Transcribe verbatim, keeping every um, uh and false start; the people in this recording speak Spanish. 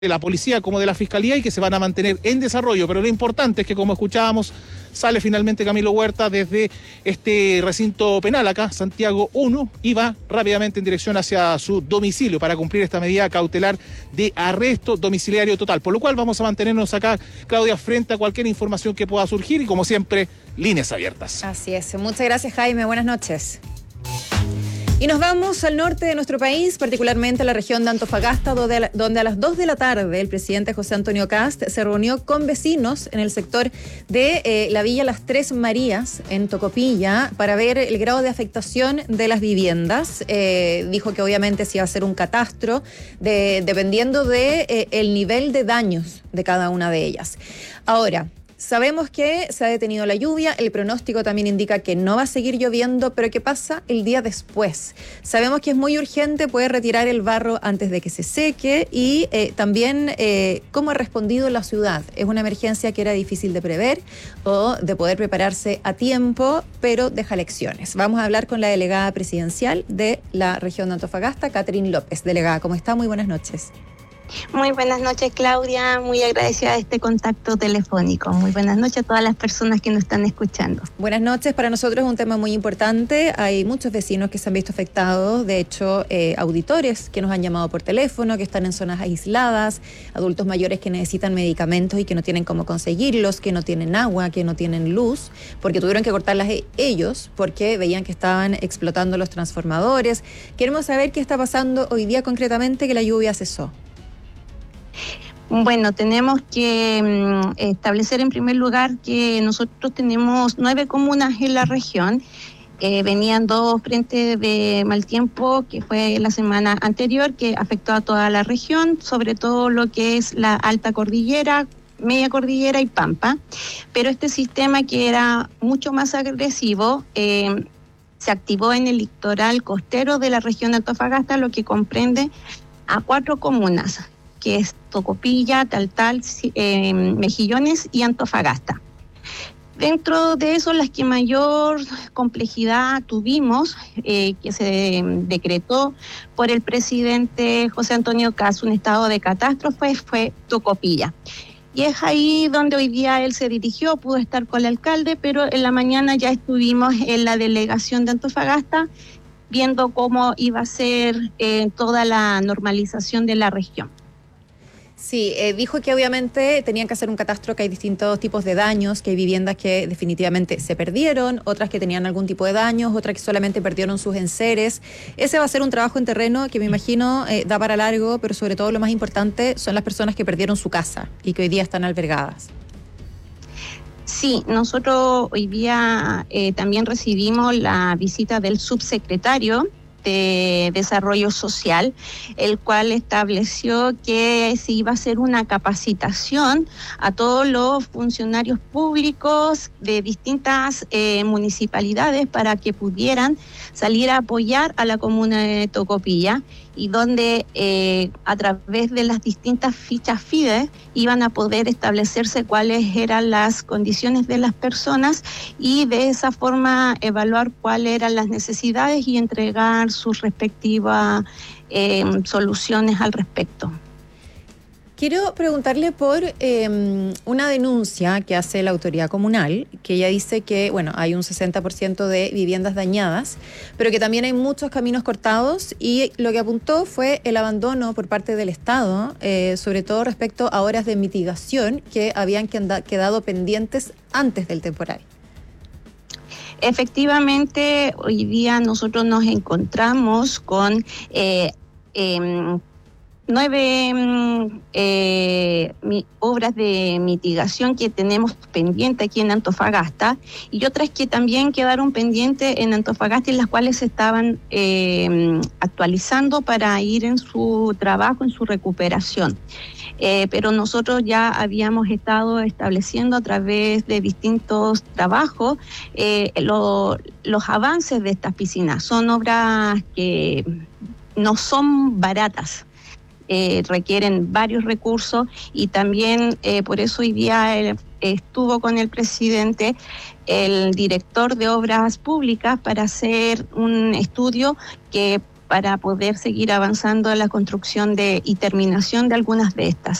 de la policía como de la fiscalía y que se van a mantener en desarrollo, pero lo importante es que, como escuchábamos, sale finalmente Camilo Huerta desde este recinto penal acá, Santiago uno, y va rápidamente en dirección hacia su domicilio para cumplir esta medida cautelar de arresto domiciliario total, por lo cual vamos a mantenernos acá, Claudia, frente a cualquier información que pueda surgir y, como siempre, líneas abiertas. Así es, muchas gracias, Jaime, buenas noches. Y nos vamos al norte de nuestro país, particularmente a la región de Antofagasta, donde, donde a las dos de la tarde el presidente José Antonio Kast se reunió con vecinos en el sector de eh, la Villa Las Tres Marías, en Tocopilla, para ver el grado de afectación de las viviendas. Eh, dijo que obviamente se iba a hacer un catastro de, dependiendo de, eh, el nivel de daños de cada una de ellas. Ahora, sabemos que se ha detenido la lluvia, el pronóstico también indica que no va a seguir lloviendo, pero ¿qué pasa el día después? Sabemos que es muy urgente poder retirar el barro antes de que se seque y eh, también eh, cómo ha respondido la ciudad. Es una emergencia que era difícil de prever o de poder prepararse a tiempo, pero deja lecciones. Vamos a hablar con la delegada presidencial de la región de Antofagasta, Catherine López. Delegada, ¿cómo está? Muy buenas noches. Muy buenas noches, Claudia, muy agradecida de este contacto telefónico. Muy buenas noches a todas las personas que nos están escuchando. Buenas noches, para nosotros es un tema muy importante. Hay muchos vecinos que se han visto afectados, de hecho, eh, auditores que nos han llamado por teléfono, que están en zonas aisladas, adultos mayores que necesitan medicamentos y que no tienen cómo conseguirlos, que no tienen agua, que no tienen luz, porque tuvieron que cortarlas ellos, porque veían que estaban explotando los transformadores. Queremos saber qué está pasando hoy día concretamente, que la lluvia cesó. Bueno, tenemos que um, establecer en primer lugar que nosotros tenemos nueve comunas en la región. Eh, venían dos frentes de mal tiempo, que fue la semana anterior, que afectó a toda la región, sobre todo lo que es la alta cordillera, media cordillera y Pampa. Pero este sistema, que era mucho más agresivo, eh, se activó en el litoral costero de la región de Antofagasta, lo que comprende a cuatro comunas, que es Tocopilla, Taltal, eh, Mejillones y Antofagasta. Dentro de eso, las que mayor complejidad tuvimos, eh, que se decretó por el presidente José Antonio Kast, un estado de catástrofe, fue Tocopilla. Y es ahí donde hoy día él se dirigió, pudo estar con el alcalde, pero en la mañana ya estuvimos en la delegación de Antofagasta, viendo cómo iba a ser eh, toda la normalización de la región. Sí, eh, dijo que obviamente tenían que hacer un catastro, que hay distintos tipos de daños, que hay viviendas que definitivamente se perdieron, otras que tenían algún tipo de daños, otras que solamente perdieron sus enseres. Ese va a ser un trabajo en terreno que me imagino eh, da para largo, pero sobre todo lo más importante son las personas que perdieron su casa y que hoy día están albergadas. Sí, nosotros hoy día eh, también recibimos la visita del subsecretario de Desarrollo Social, el cual estableció que se iba a hacer una capacitación a todos los funcionarios públicos de distintas eh, municipalidades para que pudieran salir a apoyar a la comuna de Tocopilla, y donde eh, a través de las distintas fichas FIDE iban a poder establecerse cuáles eran las condiciones de las personas y de esa forma evaluar cuáles eran las necesidades y entregar sus respectivas eh, soluciones al respecto. Quiero preguntarle por eh, una denuncia que hace la autoridad comunal, que ella dice que, bueno, hay un sesenta por ciento de viviendas dañadas, pero que también hay muchos caminos cortados, y lo que apuntó fue el abandono por parte del Estado, eh, sobre todo respecto a obras de mitigación que habían quedado pendientes antes del temporal. Efectivamente, hoy día nosotros nos encontramos con eh, eh, nueve eh, mi, obras de mitigación que tenemos pendiente aquí en Antofagasta, y otras que también quedaron pendientes en Antofagasta, y las cuales se estaban eh, actualizando para ir en su trabajo, en su recuperación. Eh, pero nosotros ya habíamos estado estableciendo a través de distintos trabajos eh, lo, los avances de estas piscinas. Son obras que no son baratas. Eh, requieren varios recursos, y también eh, por eso hoy día eh, estuvo con el presidente el director de Obras Públicas para hacer un estudio que para poder seguir avanzando en la construcción de y terminación de algunas de estas.